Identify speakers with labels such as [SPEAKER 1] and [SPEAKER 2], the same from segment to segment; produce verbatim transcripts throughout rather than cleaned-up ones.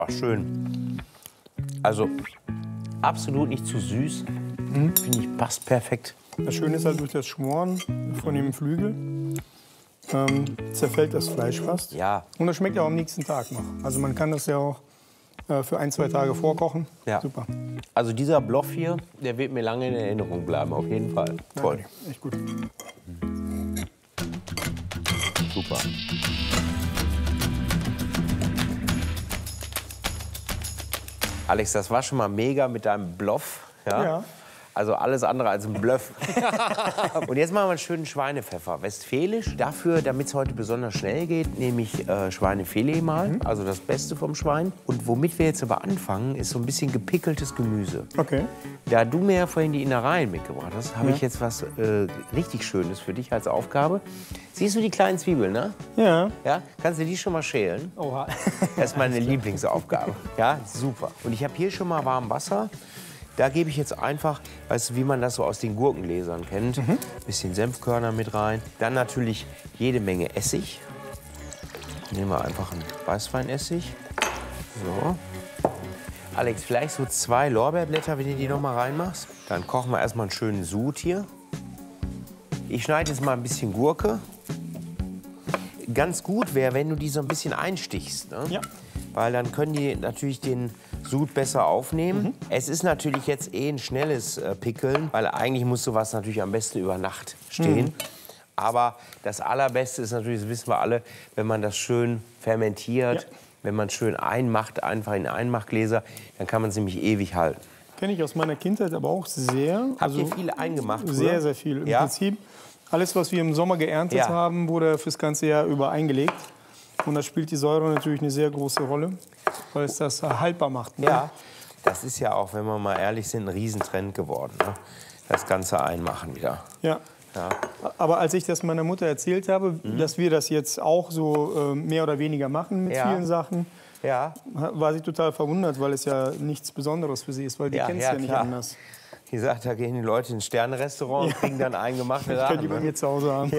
[SPEAKER 1] Ach, schön. Also absolut nicht zu süß. Mhm. Finde ich, passt perfekt.
[SPEAKER 2] Das Schöne ist halt durch das Schmoren von dem Flügel ähm, zerfällt das Fleisch fast.
[SPEAKER 1] Ja.
[SPEAKER 2] Und das schmeckt ja auch am nächsten Tag noch. Also man kann das ja auch äh, für ein, zwei Tage vorkochen.
[SPEAKER 1] Ja.
[SPEAKER 2] Super.
[SPEAKER 1] Also dieser Bluff hier, der wird mir lange in Erinnerung bleiben, auf jeden Fall. Toll.
[SPEAKER 2] Ja, echt gut.
[SPEAKER 1] Super. Alex, das war schon mal mega mit deinem Bluff. Ja.
[SPEAKER 2] Ja.
[SPEAKER 1] Also alles andere als ein Bluff. Und jetzt machen wir einen schönen Schweinepfeffer. Westfälisch. Dafür, damit es heute besonders schnell geht, nehme ich äh, Schweinefilet mal. Mhm. Also das Beste vom Schwein. Und womit wir jetzt aber anfangen, ist so ein bisschen gepickeltes Gemüse.
[SPEAKER 2] Okay.
[SPEAKER 1] Da du mir ja vorhin die Innereien mitgebracht hast, habe
[SPEAKER 2] Ja.
[SPEAKER 1] ich jetzt was äh, richtig Schönes für dich als Aufgabe. Siehst du die kleinen Zwiebeln, ne?
[SPEAKER 2] Ja.
[SPEAKER 1] Ja? Kannst du die schon mal schälen?
[SPEAKER 2] Oha.
[SPEAKER 1] Das ist meine Lieblingsaufgabe. Ja, super. Und ich habe hier schon mal warm Wasser. Da gebe ich jetzt einfach, weißt du, wie man das so aus den Gurkengläsern kennt, ein bisschen Senfkörner mit rein. Dann natürlich jede Menge Essig. Nehmen wir einfach einen Weißweinessig. So. Alex, vielleicht so zwei Lorbeerblätter, wenn du die noch mal reinmachst. Dann kochen wir erstmal einen schönen Sud hier. Ich schneide jetzt mal ein bisschen Gurke. Ganz gut wäre, wenn du die so ein bisschen einstichst. Ne?
[SPEAKER 2] Ja.
[SPEAKER 1] Weil dann können die natürlich den Sud besser aufnehmen. Mhm. Es ist natürlich jetzt eh ein schnelles äh, Pickeln, weil eigentlich muss sowas natürlich am besten über Nacht stehen. Mhm. Aber das Allerbeste ist natürlich, das wissen wir alle, wenn man das schön fermentiert, ja. wenn man schön einmacht, einfach in Einmachgläser, dann kann man es nämlich ewig halten.
[SPEAKER 2] Kenne ich aus meiner Kindheit aber auch sehr.
[SPEAKER 1] Habt
[SPEAKER 2] also
[SPEAKER 1] ihr viele eingemacht?
[SPEAKER 2] Sehr,
[SPEAKER 1] oder?
[SPEAKER 2] sehr viel. Im
[SPEAKER 1] Ja?
[SPEAKER 2] Prinzip, alles, was wir im Sommer geerntet
[SPEAKER 1] Ja.
[SPEAKER 2] haben, wurde fürs ganze Jahr über eingelegt. Und da spielt die Säure natürlich eine sehr große Rolle, weil es das haltbar macht. Ne?
[SPEAKER 1] Ja, das ist ja auch, wenn wir mal ehrlich sind, ein Riesentrend geworden. Ne? Das Ganze einmachen wieder.
[SPEAKER 2] Ja.
[SPEAKER 1] Ja.
[SPEAKER 2] Aber als ich das meiner Mutter erzählt habe,
[SPEAKER 1] Mhm.
[SPEAKER 2] dass wir das jetzt auch so äh, mehr oder weniger machen mit
[SPEAKER 1] Ja.
[SPEAKER 2] vielen Sachen,
[SPEAKER 1] Ja,
[SPEAKER 2] war sie total verwundert, weil es ja nichts Besonderes für sie ist, weil die
[SPEAKER 1] Ja,
[SPEAKER 2] kennt es
[SPEAKER 1] ja,
[SPEAKER 2] ja, nicht
[SPEAKER 1] klar.
[SPEAKER 2] anders.
[SPEAKER 1] wie gesagt, da gehen die Leute ins Sternenrestaurant und kriegen dann eingemachte
[SPEAKER 2] Das könnt ihr bei
[SPEAKER 1] Sachen.
[SPEAKER 2] mir zu Hause haben.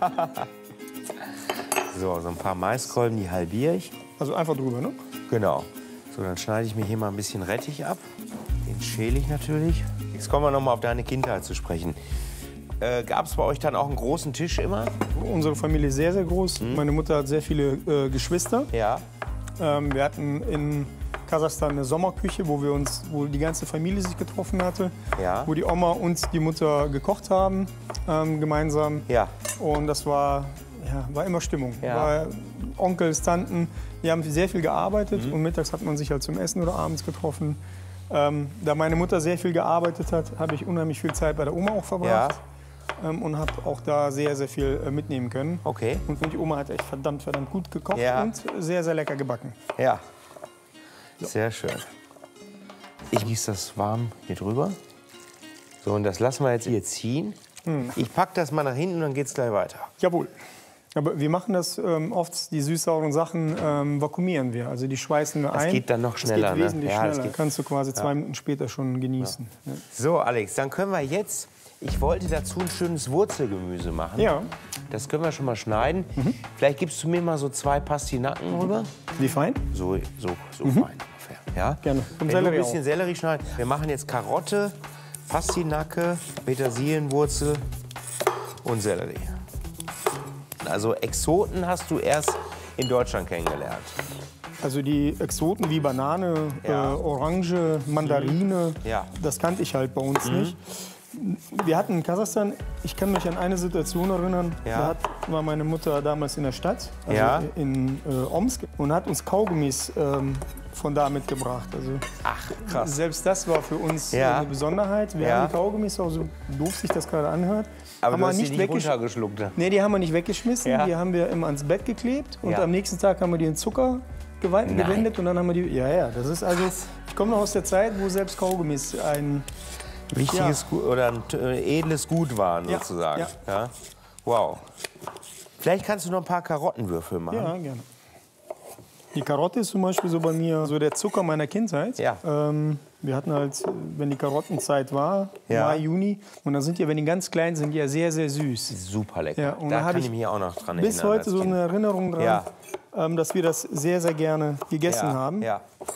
[SPEAKER 1] So, so ein paar Maiskolben, die halbiere ich.
[SPEAKER 2] Also einfach drüber, ne?
[SPEAKER 1] Genau. So, dann schneide ich mir hier mal ein bisschen Rettich ab. Den schäle ich natürlich. Jetzt kommen wir noch mal auf deine Kindheit zu sprechen. Äh, Gab es bei euch dann auch einen großen Tisch immer?
[SPEAKER 2] Unsere Familie ist sehr, sehr groß.
[SPEAKER 1] Mhm.
[SPEAKER 2] Meine Mutter hat sehr viele äh, Geschwister.
[SPEAKER 1] Ja.
[SPEAKER 2] Ähm, wir hatten in Kasachstan eine Sommerküche, wo, wir uns, wo die ganze Familie sich getroffen hatte.
[SPEAKER 1] Ja.
[SPEAKER 2] Wo die Oma und die Mutter gekocht haben, ähm, gemeinsam.
[SPEAKER 1] Ja.
[SPEAKER 2] Und das war, ja, war immer Stimmung.
[SPEAKER 1] Ja.
[SPEAKER 2] War Onkels, Tanten, die haben sehr viel gearbeitet. Und mittags hat man sich halt zum Essen oder abends getroffen. Ähm, da meine Mutter sehr viel gearbeitet hat, habe ich unheimlich viel Zeit bei der Oma auch verbracht.
[SPEAKER 1] Ja.
[SPEAKER 2] Ähm, und habe auch da sehr, sehr viel äh, mitnehmen können.
[SPEAKER 1] Okay.
[SPEAKER 2] Und die Oma hat echt verdammt, verdammt gut gekocht
[SPEAKER 1] Ja.
[SPEAKER 2] und sehr, sehr lecker gebacken.
[SPEAKER 1] Ja. Sehr schön. Ich gieße das warm hier drüber. So, und das lassen wir jetzt hier ziehen.
[SPEAKER 2] Hm.
[SPEAKER 1] Ich packe das mal nach hinten und dann geht's gleich weiter.
[SPEAKER 2] Jawohl. Aber wir machen das ähm, oft, die süß-sauren Sachen ähm, vakuumieren wir. Also die schweißen wir
[SPEAKER 1] Das
[SPEAKER 2] ein.
[SPEAKER 1] geht dann noch schneller,
[SPEAKER 2] Das geht
[SPEAKER 1] ne?
[SPEAKER 2] wesentlich
[SPEAKER 1] Ja, das
[SPEAKER 2] schneller.
[SPEAKER 1] geht-
[SPEAKER 2] Kannst du quasi zwei Minuten später schon genießen. Ja.
[SPEAKER 1] So, Alex, dann können wir jetzt, ich wollte dazu ein schönes Wurzelgemüse machen.
[SPEAKER 2] Ja.
[SPEAKER 1] Das können wir schon mal schneiden. Vielleicht gibst du mir mal so zwei Pastinaken rüber.
[SPEAKER 2] Wie fein?
[SPEAKER 1] So, so, so fein ungefähr. Ja?
[SPEAKER 2] Gerne. Und
[SPEAKER 1] Wenn
[SPEAKER 2] Sellerie
[SPEAKER 1] du ein bisschen Sellerie schneiden. Wir machen jetzt Karotte, Pastinake, Petersilienwurzel und Sellerie. Also Exoten hast du erst in Deutschland kennengelernt.
[SPEAKER 2] Also die Exoten wie Banane,
[SPEAKER 1] Ja.
[SPEAKER 2] äh, Orange, Mandarine,
[SPEAKER 1] Ja.
[SPEAKER 2] das kannte ich halt bei uns nicht. Wir hatten in Kasachstan, ich kann mich an eine Situation erinnern,
[SPEAKER 1] Ja.
[SPEAKER 2] da hat, war meine Mutter damals in der Stadt, also
[SPEAKER 1] Ja.
[SPEAKER 2] in äh, Omsk, und hat uns Kaugummis ähm, von da mitgebracht. Also
[SPEAKER 1] Ach, krass.
[SPEAKER 2] selbst das war für uns
[SPEAKER 1] Ja.
[SPEAKER 2] äh, eine Besonderheit. Wir
[SPEAKER 1] Ja.
[SPEAKER 2] haben die Kaugummis, auch so doof sich das gerade anhört,
[SPEAKER 1] Aber
[SPEAKER 2] haben
[SPEAKER 1] du
[SPEAKER 2] wir
[SPEAKER 1] hast die
[SPEAKER 2] nicht
[SPEAKER 1] nicht
[SPEAKER 2] weggesch-
[SPEAKER 1] runtergeschluckt. Ne?
[SPEAKER 2] Nee, die haben wir nicht weggeschmissen,
[SPEAKER 1] Ja.
[SPEAKER 2] die haben wir immer ans Bett geklebt und
[SPEAKER 1] Ja.
[SPEAKER 2] am nächsten Tag haben wir die in Zucker gewe-
[SPEAKER 1] Nein.
[SPEAKER 2] gewendet und dann haben wir die. Ja, ja, das ist also. Ich komme noch aus der Zeit, wo selbst Kaugummis ein.
[SPEAKER 1] Wichtiges Gut oder ein äh, edles Gut waren
[SPEAKER 2] Ja,
[SPEAKER 1] sozusagen.
[SPEAKER 2] ja.
[SPEAKER 1] Ja? Wow. Vielleicht kannst du noch ein paar Karottenwürfel machen.
[SPEAKER 2] Ja, gerne. Die Karotte ist zum Beispiel so bei mir so der Zucker meiner Kindheit.
[SPEAKER 1] Ja.
[SPEAKER 2] Ähm, wir hatten halt, wenn die Karottenzeit war,
[SPEAKER 1] Ja.
[SPEAKER 2] Mai, Juni, und dann sind die, wenn die ganz klein sind, die ja sehr, sehr süß.
[SPEAKER 1] Super lecker.
[SPEAKER 2] Ja, und
[SPEAKER 1] da
[SPEAKER 2] da hab
[SPEAKER 1] kann
[SPEAKER 2] ich
[SPEAKER 1] ich mich auch noch dran
[SPEAKER 2] Bis
[SPEAKER 1] erinnern.
[SPEAKER 2] heute
[SPEAKER 1] als
[SPEAKER 2] so
[SPEAKER 1] Kind.
[SPEAKER 2] eine Erinnerung dran.
[SPEAKER 1] Ja.
[SPEAKER 2] ähm, dass wir das sehr, sehr gerne gegessen
[SPEAKER 1] ja,
[SPEAKER 2] haben.
[SPEAKER 1] Ja.